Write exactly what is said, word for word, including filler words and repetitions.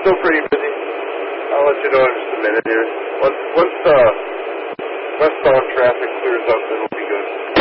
Still pretty busy. I'll let you know in just a minute here. Once once uh, westbound traffic clears up, it'll be good.